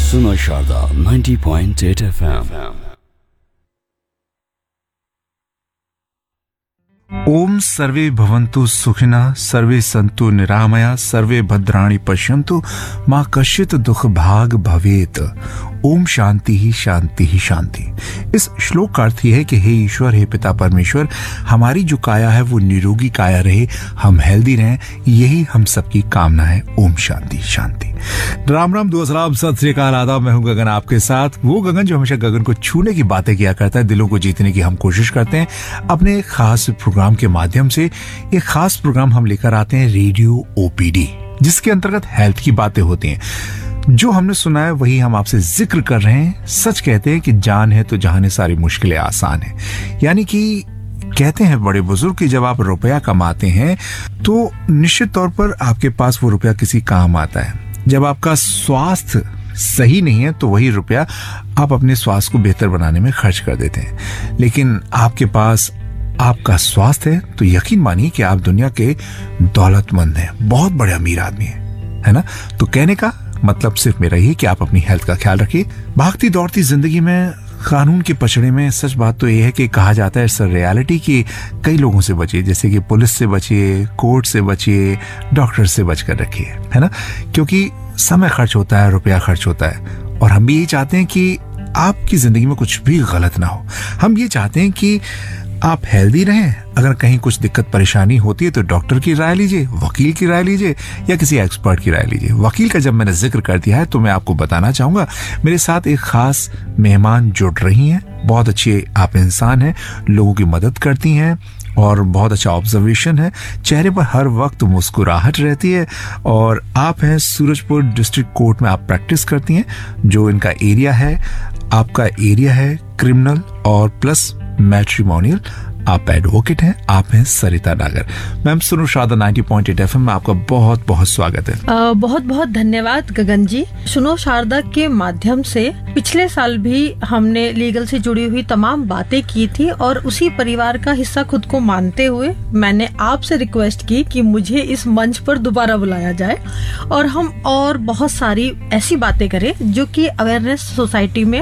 सुनो शारदा 90.8 FM। ओम सर्वे भवन्तु सुखिनः, सर्वे सन्तु निरामया, सर्वे भद्राणि पश्यन्तु, मां कश्चित् दुख भाग भवेत। ओम शांति ही शांति ही शांति। इस श्लोक का अर्थ यह है कि हे ईश्वर, हे पिता परमेश्वर, हमारी जो काया है वो निरोगी काया रहे, हम हेल्दी रहें, यही हम सबकी कामना है। ओम शांति शांति। राम राम, दो सलाम, सत श्री अकाल, आदाब। मैं हूं गगन आपके साथ, वो गगन जो हमेशा गगन को छूने की बातें किया करता है, दिलों को जीतने की हम कोशिश करते हैं अपने खास प्रोग्राम के माध्यम से। एक खास प्रोग्राम हम लेकर आते हैं, रेडियो ओपीडी, जिसके अंतर्गत हेल्थ की बातें होती हैं। जो हमने सुना है वही हम आपसे जिक्र कर रहे हैं। सच कहते हैं कि जान है तो जहाने सारी मुश्किलें आसान है। यानी कि कहते हैं बड़े बुजुर्ग कि जब आप रुपया कमाते हैं तो निश्चित तौर पर आपके पास वो रुपया किसी काम आता है। जब आपका स्वास्थ्य सही नहीं है तो वही रुपया आप अपने स्वास्थ्य को बेहतर बनाने में खर्च कर देते हैं। लेकिन आपके पास आपका स्वास्थ्य है तो यकीन मानिए कि आप दुनिया के दौलतमंद हैं, बहुत बड़े अमीर आदमी हैं, है ना। तो कहने का मतलब सिर्फ मेरा ही कि आप अपनी हेल्थ का ख्याल रखिए। भागती दौड़ती जिंदगी में कानून के पछड़े में सच बात तो यह है कि कहा जाता है सर रियलिटी की कई लोगों से बचिए, जैसे कि पुलिस से बचिए, कोर्ट से बचिए, डॉक्टर से बचकर रखिए, है ना। क्योंकि समय खर्च होता है, रुपया खर्च होता है, और हम भी यही चाहते हैं कि आपकी जिंदगी में कुछ भी गलत ना हो। हम ये चाहते हैं कि आप हेल्दी रहें। अगर कहीं कुछ दिक्कत परेशानी होती है तो डॉक्टर की राय लीजिए, वकील की राय लीजिए, या किसी एक्सपर्ट की राय लीजिए। वकील का जब मैंने जिक्र कर दिया है तो मैं आपको बताना चाहूंगा, मेरे साथ एक खास मेहमान जुड़ रही हैं। बहुत अच्छे आप इंसान हैं, लोगों की मदद करती हैं, और बहुत अच्छा ऑब्जर्वेशन है, चेहरे पर हर वक्त मुस्कुराहट रहती है। और आप हैं सूरजपुर डिस्ट्रिक्ट कोर्ट में आप प्रैक्टिस करती हैं। जो इनका एरिया है, आपका एरिया है क्रिमिनल और प्लस मैट्रिमोनियल। आप एडवोकेट हैं, आप हैं सरिता नागर। मैम, सुनो शारदा 90.8 FM में आपका बहुत बहुत स्वागत है। बहुत बहुत धन्यवाद गगन जी। सुनो शारदा के माध्यम से पिछले साल भी हमने लीगल से जुड़ी हुई तमाम बातें की थी, और उसी परिवार का हिस्सा खुद को मानते हुए मैंने आपसे रिक्वेस्ट की कि मुझे इस मंच पर दोबारा बुलाया जाए और हम और बहुत सारी ऐसी बातें करें जो कि अवेयरनेस सोसाइटी में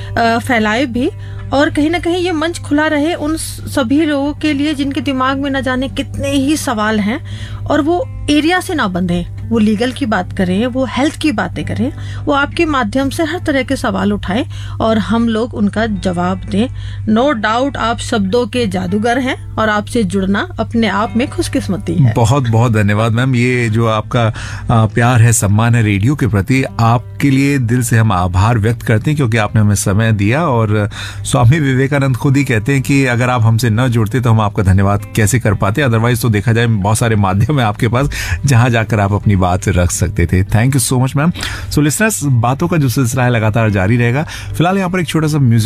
फैलाए भी, और कहीं ना कहीं ये मंच खुला रहे उन सभी लोगों के लिए जिनके दिमाग में न जाने कितने ही सवाल हैं, और वो एरिया से ना बंधे। वो लीगल की बात करें, वो हेल्थ की बातें करें, वो आपके माध्यम से हर तरह के सवाल उठाएं और हम लोग उनका जवाब दें। नो डाउट आप शब्दों के जादूगर हैं, और आपसे जुड़ना अपने आप में खुशकिस्मती है। बहुत बहुत धन्यवाद मैम। ये जो आपका प्यार है, सम्मान है रेडियो के प्रति, आपके लिए दिल से हम आभार व्यक्त करते हैं, क्योंकि आपने हमें समय दिया। और स्वामी विवेकानंद खुद ही कहते हैं कि अगर आप हमसे न जुड़ते तो हम आपका धन्यवाद कैसे कर पाते। अदरवाइज तो देखा जाए बहुत सारे माध्यम है आपके पास जहां जाकर आप अपनी बात रख सकते थे। Thank you so much ma'am. So listeners, बातों का जो सिलसिला है लगातार जारी रहेगा। फिलहाल यहाँ पर एक छोटा सा म्यूजिक